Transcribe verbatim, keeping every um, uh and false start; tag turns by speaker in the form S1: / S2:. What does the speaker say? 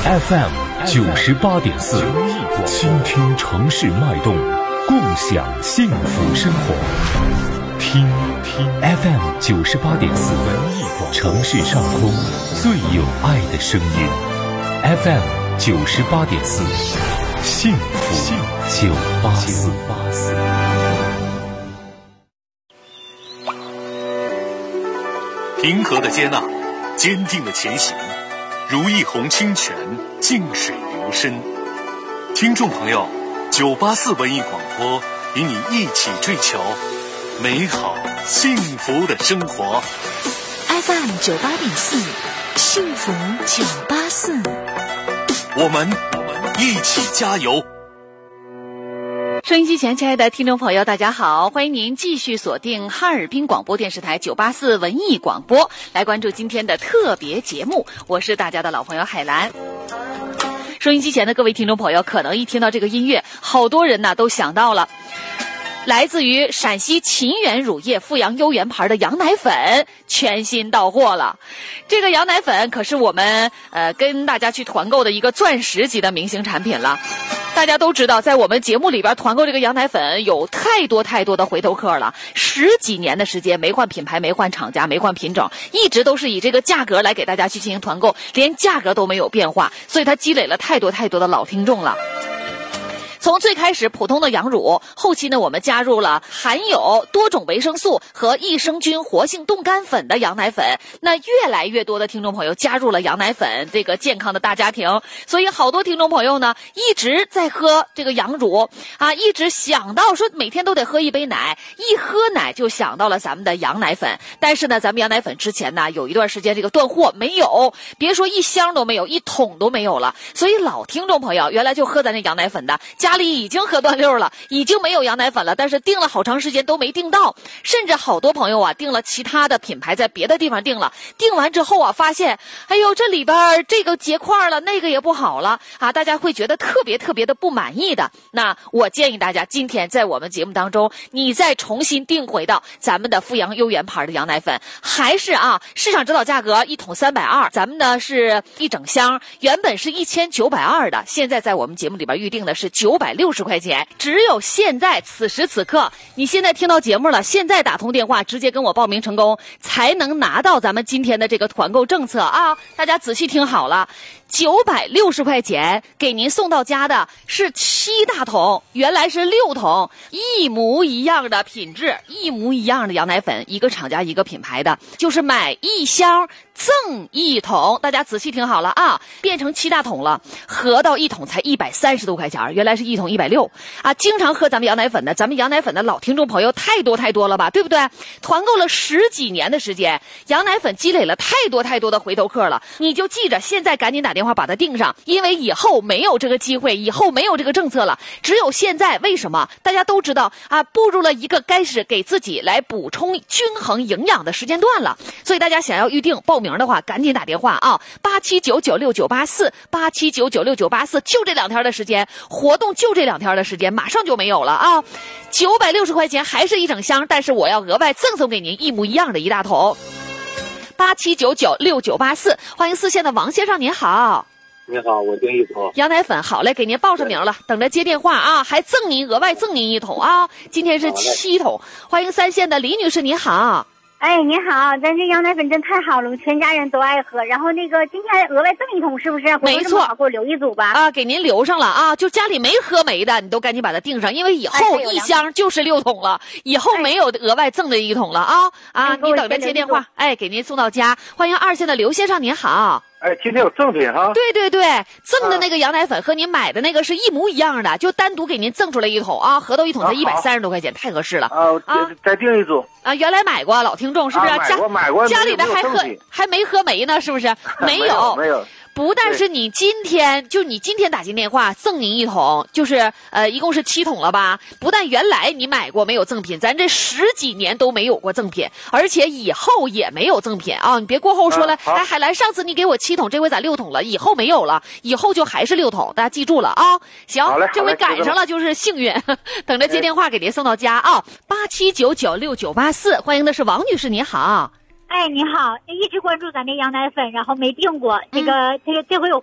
S1: F M 九十八点四，倾听城市脉动，共享幸福生活。听听 F M 九十八点四，城市上空最有爱的声音。F M 九十八点四，幸福九八四。
S2: 平和的接纳，坚定的前行，如一泓清泉，静水流深。听众朋友，九八四文艺广播与你一起追求美好幸福的生活。
S3: F M 九八点四，幸福九八四，
S2: 我们我们一起加油。
S4: 收音机前亲爱的听众朋友大家好，欢迎您继续锁定哈尔滨广播电视台九八四文艺广播，来关注今天的特别节目，我是大家的老朋友海兰。收音机前的各位听众朋友，可能一听到这个音乐，好多人呢都想到了来自于陕西秦源乳业阜阳优源牌的羊奶粉全新到货了。这个羊奶粉可是我们呃跟大家去团购的一个钻石级的明星产品了。大家都知道，在我们节目里边团购这个羊奶粉有太多太多的回头客了，十几年的时间没换品牌，没换厂家，没换品种，一直都是以这个价格来给大家去进行团购，连价格都没有变化，所以它积累了太多太多的老听众了。从最开始普通的羊乳，后期呢我们加入了含有多种维生素和益生菌活性冻干粉的羊奶粉，那越来越多的听众朋友加入了羊奶粉这个健康的大家庭，所以好多听众朋友呢一直在喝这个羊乳啊，一直想到说每天都得喝一杯奶，一喝奶就想到了咱们的羊奶粉。但是呢咱们羊奶粉之前呢有一段时间这个断货，没有，别说一箱都没有，一桶都没有了，所以老听众朋友原来就喝咱这羊奶粉的，家里已经喝断溜了，已经没有羊奶粉了，但是订了好长时间都没订到，甚至好多朋友啊订了其他的品牌，在别的地方订了，订完之后啊发现哎呦这里边这个结块了，那个也不好了啊，大家会觉得特别特别的不满意的。那我建议大家今天在我们节目当中你再重新订回到咱们的阜阳优源牌的羊奶粉，还是啊市场指导价格一桶三百二，咱们呢是一整箱，原本是一千九百二的，现在在我们节目里边预定的是九百六十块钱，只有现在此时此刻，你现在听到节目了，现在打通电话直接跟我报名成功，才能拿到咱们今天的这个团购政策啊！大家仔细听好了，九百六十块钱给您送到家的是七大桶，原来是六桶，一模一样的品质，一模一样的羊奶粉，一个厂家一个品牌的，就是买一箱赠一桶。大家仔细听好了啊，变成七大桶了，合到一桶才一百三十多块钱，原来是一桶一百六啊！经常喝咱们羊奶粉的，咱们羊奶粉的老听众朋友太多太多了吧，对不对？团购了十几年的时间，羊奶粉积累了太多太多的回头客了，你就记着，现在赶紧打电话把它订上，因为以后没有这个机会，以后没有这个政策了，只有现在。为什么？大家都知道啊，步入了一个开始给自己来补充均衡营养的时间段了，所以大家想要预定报名的话，赶紧打电话啊，八七九九六九八四，八七九九六九八四，就这两天的时间，活动就这两天的时间，马上就没有了啊！九百六十块钱还是一整箱，但是我要额外赠送给您一模一样的一大桶。八七九九六九八四，欢迎四线的王先生，您好。
S5: 你好，我订一桶
S4: 羊奶粉，好嘞，给您报上名了，等着接电话啊，还赠您额外赠您一桶啊，今天是七桶。欢迎三线的李女士，您好。
S6: 哎，你好，咱这羊奶粉真太好了，我全家人都爱喝。然后那个今天额外赠一桶，是不是？
S4: 没错，
S6: 给我留一组吧。
S4: 啊，给您留上了啊，就家里没喝没的，你都赶紧把它订上，因为以后一箱就是六桶了，以后没有额外赠的一桶了啊啊！你等着接电话，哎，给您送到家。欢迎二线的刘先生，您好。
S5: 哎，今天有赠品哈？
S4: 对对对，赠的那个羊奶粉和您买的那个是一模一样的，就单独给您赠出来一桶啊，合到一桶才一百三十多块钱，太合适了
S5: 啊！啊，再订一组
S4: 啊！原来买过，老听众是不是？
S5: 啊、买过买过，
S4: 家里的还喝还没喝没呢，是不是？没有
S5: 没有。
S4: 不但是你今天就你今天打进电话赠您一桶，就是呃一共是七桶了吧？不但原来你买过没有赠品，咱这十几年都没有过赠品，而且以后也没有赠品啊！你别过后说了，
S5: 啊、
S4: 哎海兰上次你给我七桶，这回咋六桶了？以后没有了，以后就还是六桶，大家记住了啊！行，这回赶上了就是幸运，等着接电话给您送到家啊！八七九九六九八四，欢迎的是王女士，您好。
S6: 哎，你好，一直关注咱这羊奶粉，然后没订过。那个，这个这回有